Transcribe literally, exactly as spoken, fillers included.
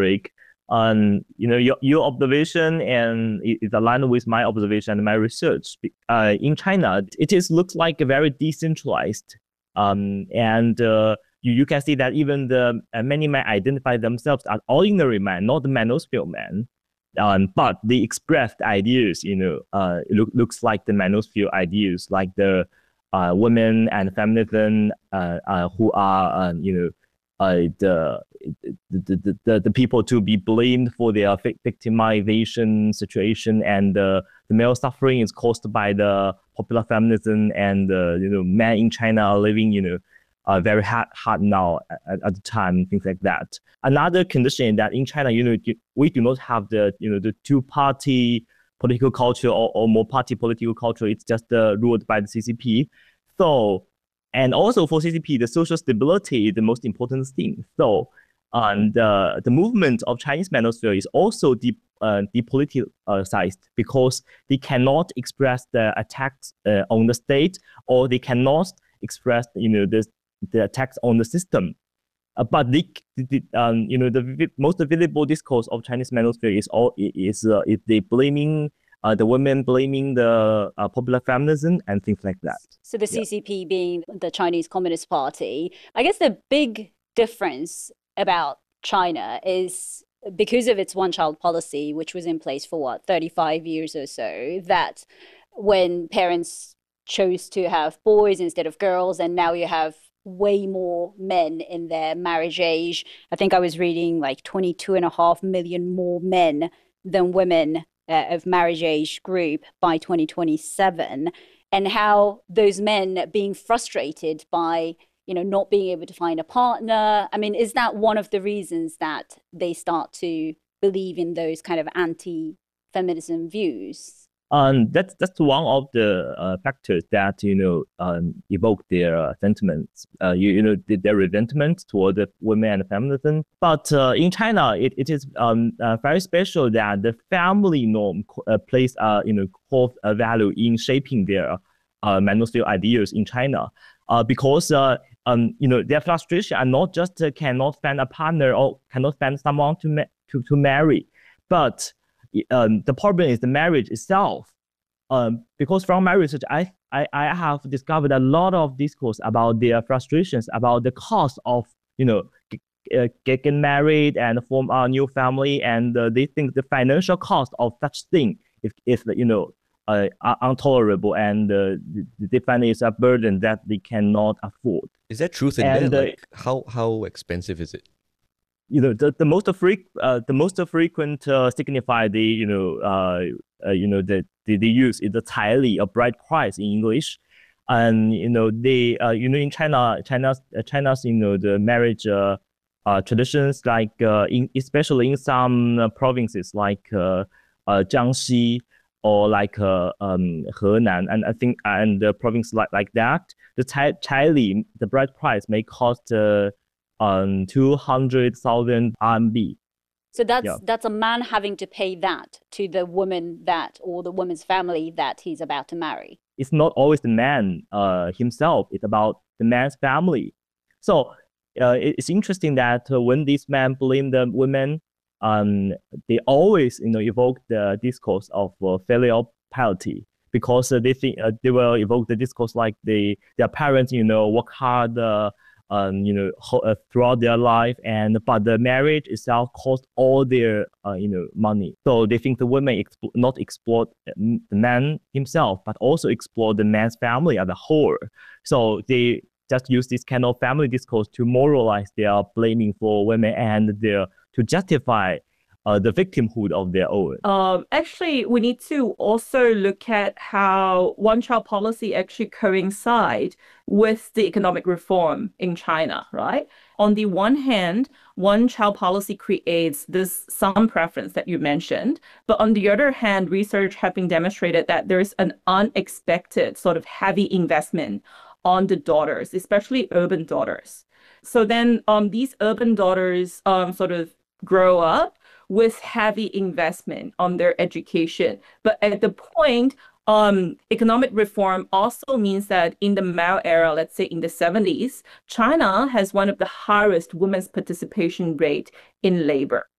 Rick. Um, you know, your, your observation and it is aligned with my observation and my research. Uh, in China, it is looks like a very decentralized. Um, and uh, you, you can see that even the uh, many men identify themselves as ordinary men, not the manosphere men. Um, but they expressed ideas, you know, uh, it look, looks like the manosphere ideas, like the uh, women and feminism, uh, uh, who are, um, you know, uh, the, the, the, the people to be blamed for their victimization situation, and uh, the male suffering is caused by the popular feminism, and uh, you know, men in China are living, you know, uh, very hard, hard now at, at the time, things like that. Another condition that in China, you know, we do not have the, you know, the two-party political culture, or, or more party political culture. It's just uh, ruled by the C C P. So, and also for C C P, the social stability is the most important thing. So, and uh, the movement of Chinese manosphere is also de uh, depoliticized, because they cannot express the attacks uh, on the state, or they cannot express, you know, the the attacks on the system. Uh, but the, the um, you know, the most visible discourse of Chinese manosphere is all is uh, is they blaming uh, the women, blaming the uh, popular feminism and things like that. So the Yeah. C C P being the Chinese Communist Party, I guess the big difference about China is because of its one-child policy, which was in place for what, thirty-five years or so, that when parents chose to have boys instead of girls, and now you have way more men in their marriage age. I think I was reading like twenty-two and a half million more men than women uh, of marriage age group by twenty twenty-seven, and how those men being frustrated by, you know, not being able to find a partner. I mean, is that one of the reasons that they start to believe in those kind of anti-feminism views? Um, that's that's one of the uh, factors that, you know, um, evoke their uh, sentiments. Uh, you you know, their resentment toward the women and feminism. But uh, in China, it, it is um uh, very special that the family norm uh, plays uh you know core uh, value in shaping their uh manosphere ideas in China. Uh, because uh um you know, their frustration are not just uh, cannot find a partner or cannot find someone to ma to to marry, but um, the problem is the marriage itself. Um, because from my research, I, I I have discovered a lot of discourse about their frustrations, about the cost of, you know, uh, getting married and form a new family, and uh, they think the financial cost of such thing is, is you know, uh, intolerable, and uh, they find it's a burden that they cannot afford. Is there truth in and, there? Uh, like how how expensive is it? You know, the, the most freq uh, the most frequent uh, signify the, you know, uh, uh you know, the, the they use is the 彩礼, a bride price in English. And you know, they uh, you know, in China, China's uh, China's you know, the marriage uh, uh traditions, like uh, in especially in some uh, provinces like uh, uh Jiangxi, or like uh, um Henan, and I think and the province like like that, the 彩彩礼, the bride price may cost uh, um two hundred thousand R M B. So that's Yeah. that's a man having to pay that to the woman that, or the woman's family that he's about to marry. It's not always the man uh himself, it's about the man's family. So uh, it's interesting that uh, when these men blame the women, um they always, you know, evoke the discourse of uh, filial piety, because uh, they think uh, they will evoke the discourse like they their parents, you know, work hard uh, um, you know, uh, throughout their life, and but the marriage itself cost all their, uh, you know, money. So they think the women expl not exploit the man himself, but also exploit the man's family as a whole. So they just use this kind of family discourse to moralize their blaming for women, and their to justify uh, the victimhood of their own. Um, actually, we need to also look at how one-child policy actually coincide with the economic reform in China, right? On the one hand, one-child policy creates this some preference that you mentioned, but on the other hand, research have been demonstrated that there's an unexpected sort of heavy investment on the daughters, especially urban daughters. So then um, these urban daughters um, sort of grow up with heavy investment on their education. But at the point, um, economic reform also means that in the Mao era, let's say in the seventies, China has one of the highest women's participation rate in labor.